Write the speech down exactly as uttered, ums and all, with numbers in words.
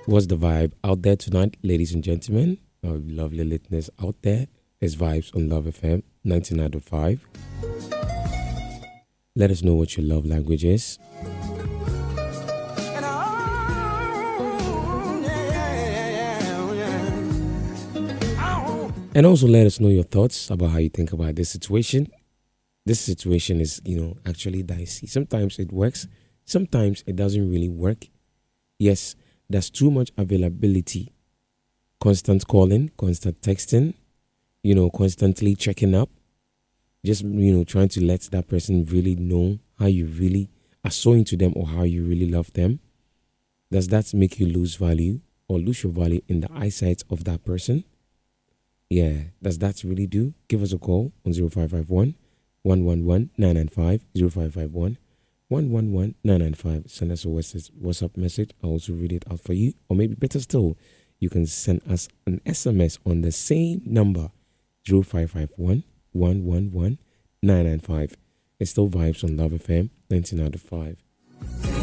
What's the vibe out there tonight, ladies and gentlemen? Our lovely listeners out there. It's Vibes on Love F M ninety-nine point five. Let us know what your love language is. And also let us know your thoughts about how you think about this situation. This situation is, you know, actually dicey. Sometimes it works, sometimes it doesn't really work. Yes, there's too much availability. Constant calling, constant texting, you know, constantly checking up. Just, you know, trying to let that person really know how you really are so into them or how you really love them. Does that make you lose value or lose your value in the eyesight of that person? Yeah, does that really do? Give us a call on zero five five one, one one one, nine nine five, zero five five one, one one one, nine nine five. Send us a WhatsApp message. I'll also read it out for you. Or maybe better still, you can send us an S M S on the same number, zero five five one, one one one, nine nine five. It's still Vibes on Love F M ninety-nine point five.